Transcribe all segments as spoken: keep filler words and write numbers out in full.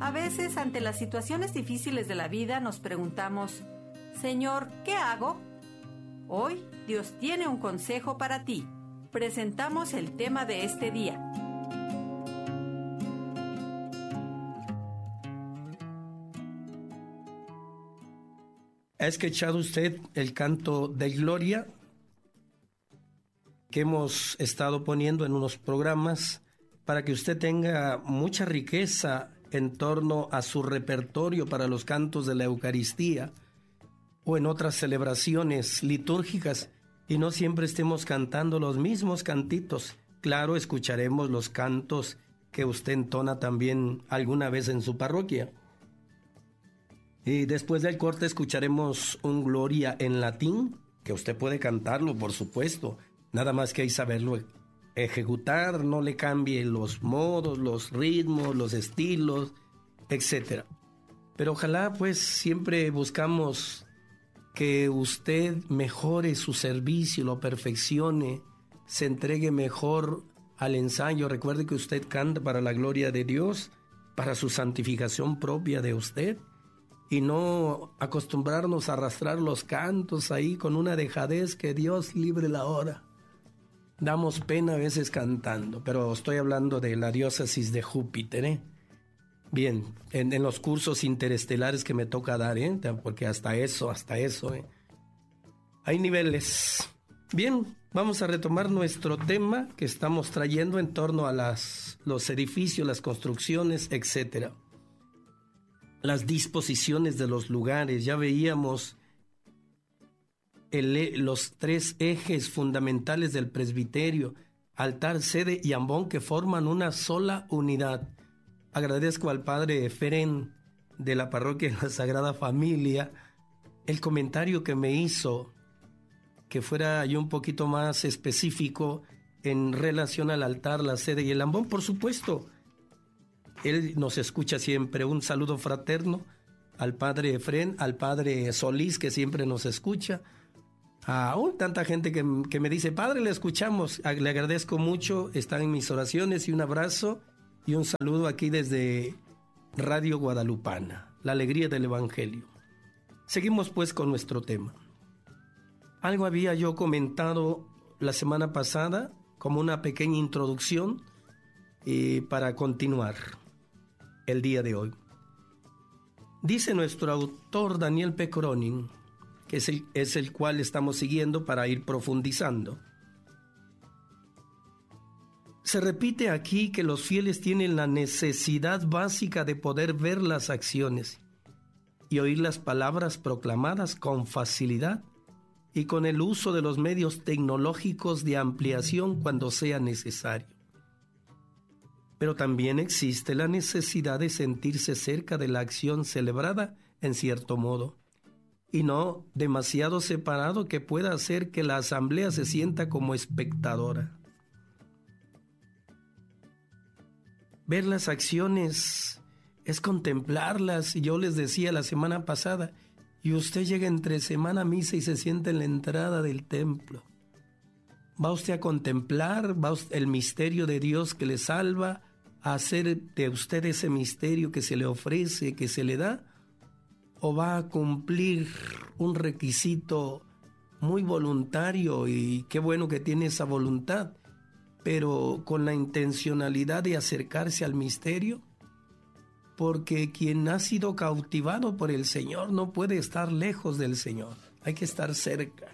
A veces, ante las situaciones difíciles de la vida, nos preguntamos, Señor, ¿qué hago? Hoy, Dios tiene un consejo para ti. Presentamos el tema de este día. ¿Ha escuchado usted el canto de Gloria que hemos estado poniendo en unos programas para que usted tenga mucha riqueza en torno a su repertorio para los cantos de la Eucaristía o en otras celebraciones litúrgicas y no siempre estemos cantando los mismos cantitos? Claro, escucharemos los cantos que usted entona también alguna vez en su parroquia. Y después del corte escucharemos un Gloria en latín, que usted puede cantarlo, por supuesto. Nada más que hay que saberlo ejecutar, no le cambie los modos, los ritmos, los estilos, etcétera. Pero ojalá pues siempre buscamos que usted mejore su servicio, lo perfeccione, se entregue mejor al ensayo. Recuerde que usted canta para la gloria de Dios, para su santificación propia de usted. Y no acostumbrarnos a arrastrar los cantos ahí con una dejadez, que Dios libre la hora. Damos pena a veces cantando, pero estoy hablando de la diócesis de Júpiter, ¿eh? Bien, en, en los cursos interestelares que me toca dar, ¿eh? Porque hasta eso, hasta eso, ¿eh? Hay niveles. Bien, vamos a retomar nuestro tema que estamos trayendo en torno a las, los edificios, las construcciones, etcétera. Las disposiciones de los lugares. Ya veíamos el, los tres ejes fundamentales del presbiterio, altar, sede y ambón, que forman una sola unidad. Agradezco al padre Efrén de la parroquia de la Sagrada Familia el comentario que me hizo, que fuera yo un poquito más específico en relación al altar, la sede y el ambón. Por supuesto, él nos escucha siempre. Un saludo fraterno al padre Efrén, al padre Solís, que siempre nos escucha. A uh, tanta gente que, que me dice, padre, le escuchamos. Le agradezco mucho, están en mis oraciones, y un abrazo y un saludo aquí desde Radio Guadalupana, la alegría del Evangelio. Seguimos pues con nuestro tema. Algo había yo comentado la semana pasada como una pequeña introducción eh, para continuar el día de hoy. Dice nuestro autor Daniel P. Cronin, que es el, es el cual estamos siguiendo para ir profundizando. Se repite aquí que los fieles tienen la necesidad básica de poder ver las acciones y oír las palabras proclamadas con facilidad y con el uso de los medios tecnológicos de ampliación cuando sea necesario. Pero también existe la necesidad de sentirse cerca de la acción celebrada en cierto modo, y no demasiado separado, que pueda hacer que la asamblea se sienta como espectadora. Ver las acciones es contemplarlas. Yo les decía la semana pasada, y usted llega entre semana a misa y se sienta en la entrada del templo. Va usted a contemplar, va usted, el misterio de Dios que le salva, a hacer de usted ese misterio que se le ofrece, que se le da, o va a cumplir un requisito muy voluntario, y qué bueno que tiene esa voluntad, pero con la intencionalidad de acercarse al misterio, porque quien ha sido cautivado por el Señor no puede estar lejos del Señor, hay que estar cerca.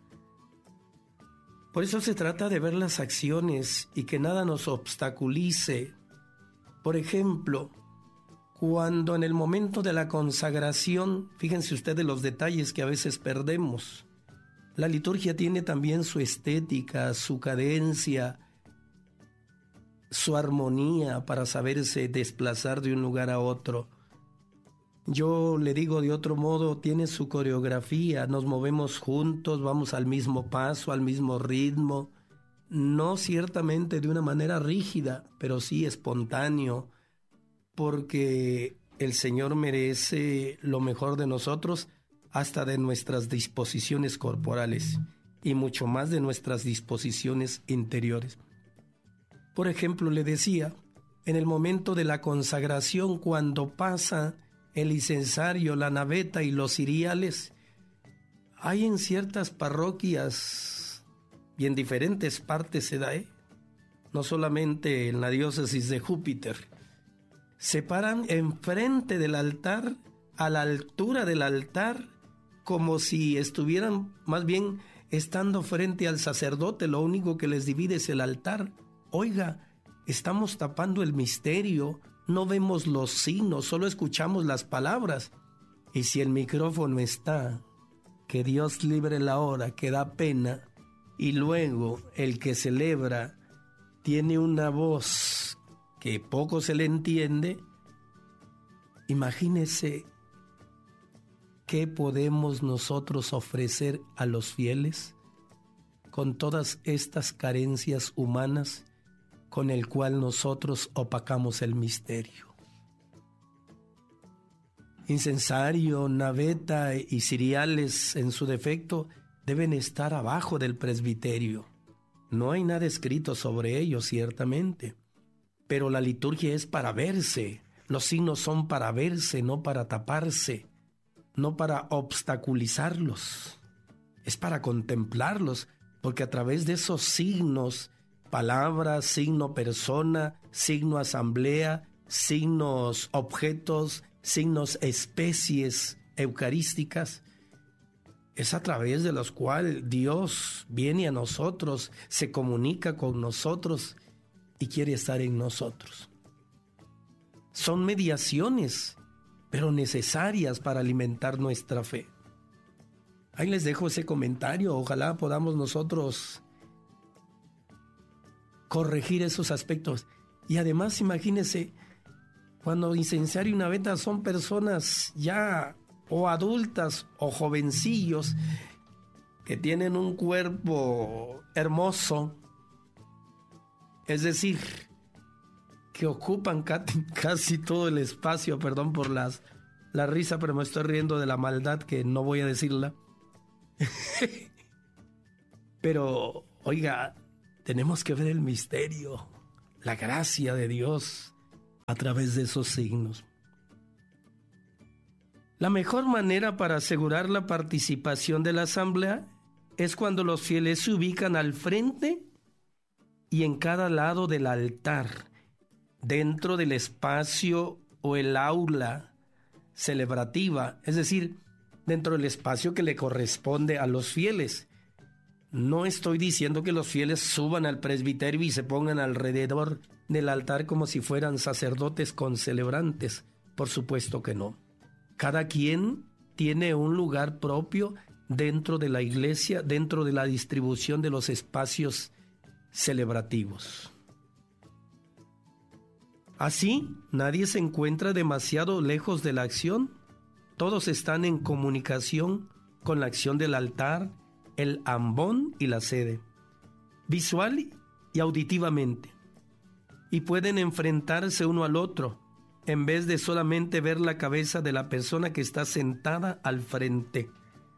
Por eso se trata de ver las acciones y que nada nos obstaculice. Por ejemplo, cuando en el momento de la consagración, fíjense ustedes los detalles que a veces perdemos. La liturgia tiene también su estética, su cadencia, su armonía para saberse desplazar de un lugar a otro. Yo le digo de otro modo, tiene su coreografía, nos movemos juntos, vamos al mismo paso, al mismo ritmo, no ciertamente de una manera rígida, pero sí espontáneo, porque el Señor merece lo mejor de nosotros, hasta de nuestras disposiciones corporales y mucho más de nuestras disposiciones interiores. Por ejemplo, le decía, en el momento de la consagración, cuando pasa el incensario, la naveta y los ciriales, hay en ciertas parroquias y en diferentes partes se da, ¿eh? No solamente en la diócesis de Júpiter, se paran enfrente del altar, a la altura del altar, como si estuvieran más bien estando frente al sacerdote. Lo único que les divide es el altar. Oiga, estamos tapando el misterio, no vemos los signos, solo escuchamos las palabras. Y si el micrófono está, que Dios libre la hora, que da pena, y luego el que celebra tiene una voz que poco se le entiende, imagínese qué podemos nosotros ofrecer a los fieles con todas estas carencias humanas con el cual nosotros opacamos el misterio. Incensario, naveta y ciriales en su defecto deben estar abajo del presbiterio. No hay nada escrito sobre ello, ciertamente, pero la liturgia es para verse, los signos son para verse, no para taparse, no para obstaculizarlos, es para contemplarlos, porque a través de esos signos, palabra, signo persona, signo asamblea, signos objetos, signos especies eucarísticas, es a través de los cuales Dios viene a nosotros, se comunica con nosotros y quiere estar en nosotros. Son mediaciones, pero necesarias para alimentar nuestra fe. Ahí les dejo ese comentario, ojalá podamos nosotros corregir esos aspectos. Y además, imagínense, cuando incensario y naveta son personas ya o adultas o jovencillos que tienen un cuerpo hermoso, es decir, que ocupan casi todo el espacio, perdón por las, la risa, pero me estoy riendo de la maldad que no voy a decirla. Pero, oiga, tenemos que ver el misterio, la gracia de Dios a través de esos signos. La mejor manera para asegurar la participación de la asamblea es cuando los fieles se ubican al frente y en cada lado del altar, dentro del espacio o el aula celebrativa, es decir, dentro del espacio que le corresponde a los fieles. No estoy diciendo que los fieles suban al presbiterio y se pongan alrededor del altar como si fueran sacerdotes concelebrantes. Por supuesto que no. Cada quien tiene un lugar propio dentro de la iglesia, dentro de la distribución de los espacios celebrativos. Así, nadie se encuentra demasiado lejos de la acción. Todos están en comunicación con la acción del altar, el ambón y la sede, visual y auditivamente, y pueden enfrentarse uno al otro, en vez de solamente ver la cabeza de la persona que está sentada al frente.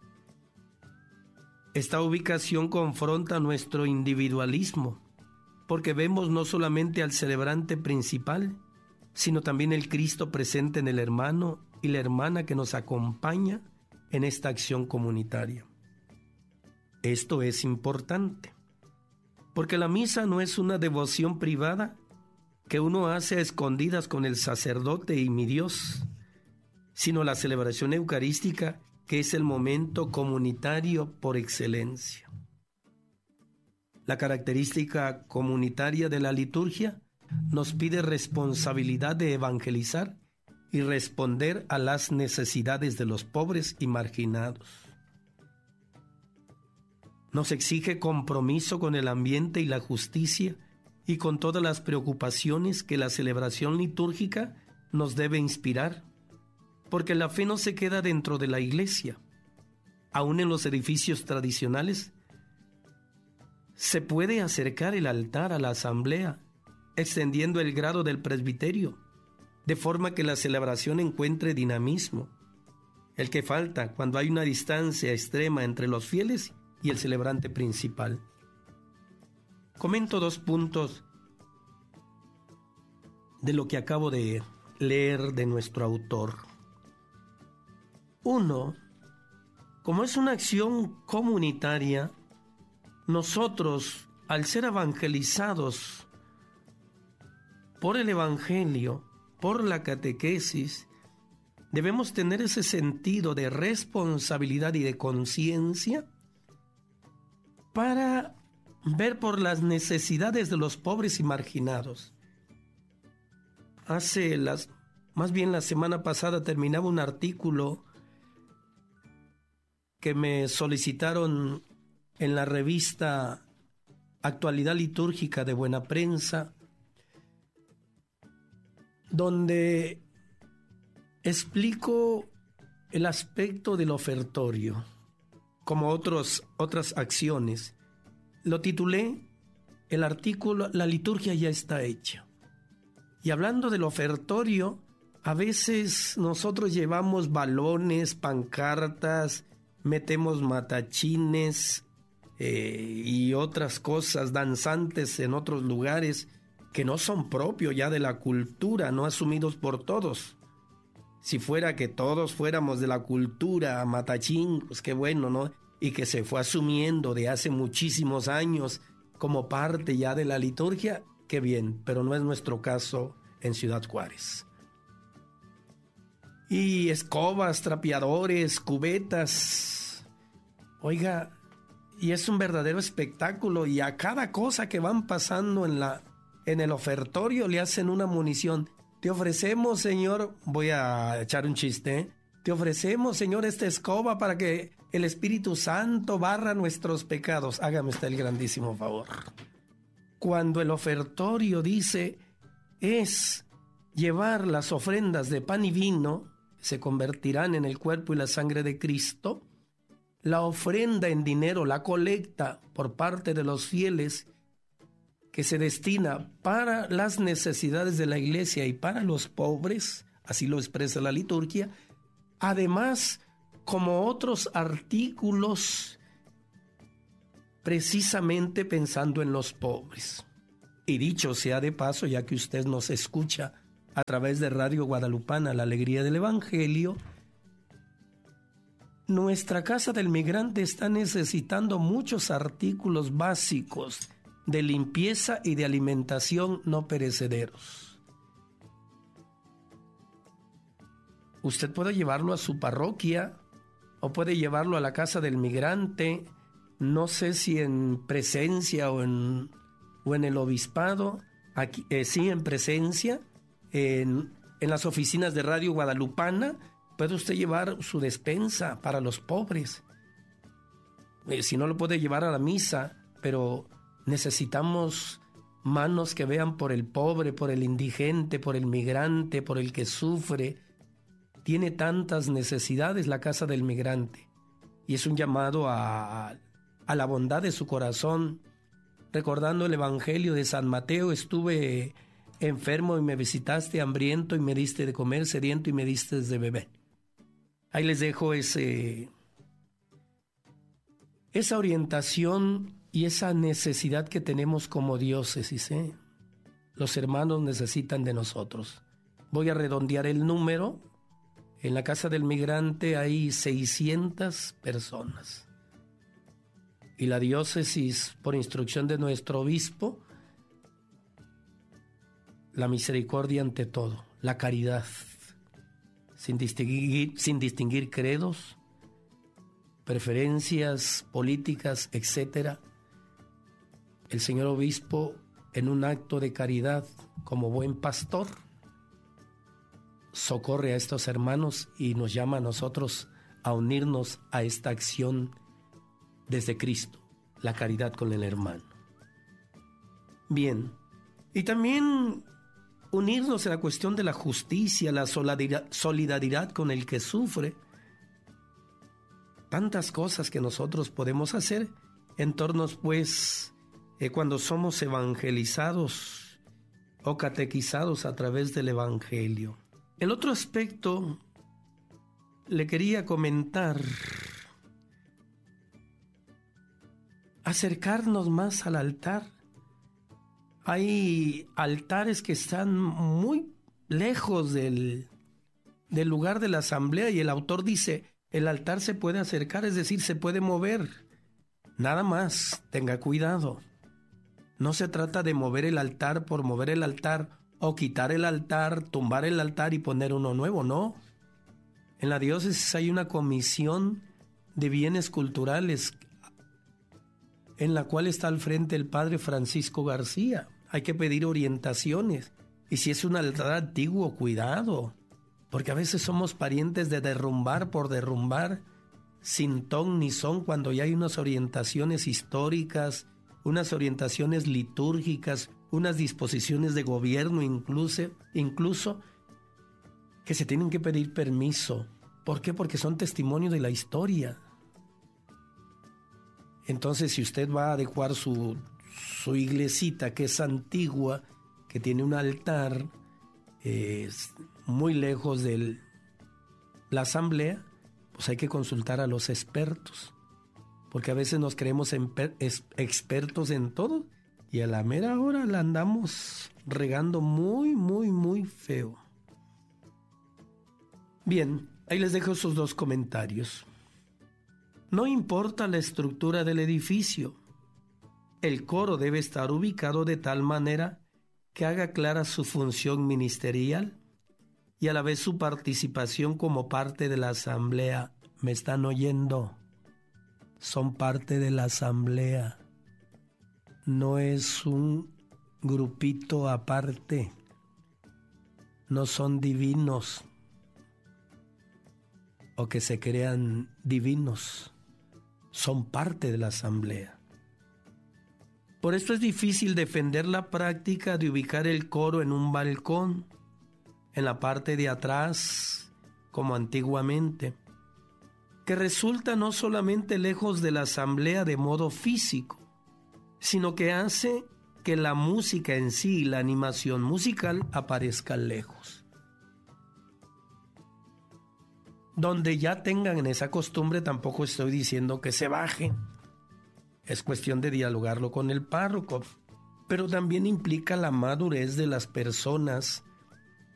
Esta ubicación confronta nuestro individualismo, porque vemos no solamente al celebrante principal, sino también el Cristo presente en el hermano y la hermana que nos acompaña en esta acción comunitaria. Esto es importante, porque la misa no es una devoción privada que uno hace a escondidas con el sacerdote y mi Dios, sino la celebración eucarística, que es el momento comunitario por excelencia. La característica comunitaria de la liturgia nos pide responsabilidad de evangelizar y responder a las necesidades de los pobres y marginados. Nos exige compromiso con el ambiente y la justicia y con todas las preocupaciones que la celebración litúrgica nos debe inspirar, porque la fe no se queda dentro de la iglesia. Aún en los edificios tradicionales, se puede acercar el altar a la asamblea, extendiendo el grado del presbiterio, de forma que la celebración encuentre dinamismo, el que falta cuando hay una distancia extrema entre los fieles y el celebrante principal. Comento dos puntos de lo que acabo de leer de nuestro autor. Uno, como es una acción comunitaria, nosotros, al ser evangelizados por el Evangelio, por la catequesis, debemos tener ese sentido de responsabilidad y de conciencia para ver por las necesidades de los pobres y marginados. Hace las, más bien la semana pasada terminaba un artículo que me solicitaron en la revista Actualidad Litúrgica de Buena Prensa, donde explico el aspecto del ofertorio, como otros, otras acciones. Lo titulé, el artículo, La liturgia ya está hecha. Y hablando del ofertorio, a veces nosotros llevamos balones, pancartas, metemos matachines eh, y otras cosas danzantes en otros lugares que no son propios ya de la cultura, no asumidos por todos. Si fuera que todos fuéramos de la cultura matachín, pues qué bueno, ¿no? Y que se fue asumiendo de hace muchísimos años como parte ya de la liturgia, qué bien, pero no es nuestro caso en Ciudad Juárez. Y escobas, trapeadores, cubetas. Oiga, y es un verdadero espectáculo, y a cada cosa que van pasando en la en el ofertorio le hacen una munición. Te ofrecemos, Señor, voy a echar un chiste, ¿eh? Te ofrecemos, Señor, esta escoba para que el Espíritu Santo barra nuestros pecados. Hágame usted el grandísimo favor. Cuando el ofertorio dice es llevar las ofrendas de pan y vino, se convertirán en el cuerpo y la sangre de Cristo, la ofrenda en dinero, la colecta por parte de los fieles, que se destina para las necesidades de la iglesia y para los pobres, así lo expresa la liturgia, además como otros artículos precisamente pensando en los pobres. Y dicho sea de paso, ya que usted nos escucha a través de Radio Guadalupana, La Alegría del Evangelio, nuestra Casa del Migrante está necesitando muchos artículos básicos de limpieza y de alimentación no perecederos. Usted puede llevarlo a su parroquia o puede llevarlo a la Casa del Migrante, no sé si en presencia o en, o en el obispado, aquí, eh, sí en presencia, en, en las oficinas de Radio Guadalupana, puede usted llevar su despensa para los pobres. Eh, si no lo puede llevar a la misa, pero necesitamos manos que vean por el pobre, por el indigente, por el migrante, por el que sufre. Tiene tantas necesidades la Casa del Migrante. Y es un llamado a, a la bondad de su corazón. Recordando el Evangelio de San Mateo, estuve enfermo y me visitaste, hambriento y me diste de comer, sediento y me diste de beber. Ahí les dejo ese, esa orientación y esa necesidad que tenemos como diócesis, ¿eh? Los hermanos necesitan de nosotros. Voy a redondear el número. En la Casa del Migrante hay seiscientas personas. Y la diócesis, por instrucción de nuestro obispo, la misericordia ante todo, la caridad, sin distinguir, sin distinguir credos, preferencias políticas, etcétera. El señor obispo, en un acto de caridad como buen pastor, socorre a estos hermanos y nos llama a nosotros a unirnos a esta acción desde Cristo, la caridad con el hermano. Bien, y también unirnos en la cuestión de la justicia, la solidaridad con el que sufre. Tantas cosas que nosotros podemos hacer en torno, pues, eh, cuando somos evangelizados o catequizados a través del Evangelio. El otro aspecto le quería comentar, acercarnos más al altar, Hay altares que están muy lejos del, del lugar de la asamblea y el autor dice, el altar se puede acercar, es decir, se puede mover. Nada más, tenga cuidado. No se trata de mover el altar por mover el altar o quitar el altar, tumbar el altar y poner uno nuevo, no. En la diócesis hay una comisión de bienes culturales en la cual está al frente el padre Francisco García. Hay que pedir orientaciones. Y si es un altar antiguo, cuidado, porque a veces somos parientes de derrumbar por derrumbar, sin ton ni son, cuando ya hay unas orientaciones históricas, unas orientaciones litúrgicas, unas disposiciones de gobierno incluso, incluso que se tienen que pedir permiso. ¿Por qué? Porque son testimonio de la historia. Entonces, si usted va a adecuar su, su iglesita, que es antigua, que tiene un altar eh, muy lejos de la asamblea, pues hay que consultar a los expertos, porque a veces nos creemos emper- es, expertos en todo y a la mera hora la andamos regando muy, muy, muy feo. Bien, ahí les dejo esos dos comentarios. No importa la estructura del edificio, el coro debe estar ubicado de tal manera que haga clara su función ministerial y a la vez su participación como parte de la asamblea. ¿Me están oyendo? Son parte de la asamblea. No es un grupito aparte. No son divinos o que se crean divinos. Son parte de la asamblea. Por esto es difícil defender la práctica de ubicar el coro en un balcón, en la parte de atrás, como antiguamente, que resulta no solamente lejos de la asamblea de modo físico, sino que hace que la música en sí, la animación musical, aparezca lejos. Donde ya tengan en esa costumbre, tampoco estoy diciendo que se bajen. Es cuestión de dialogarlo con el párroco, pero también implica la madurez de las personas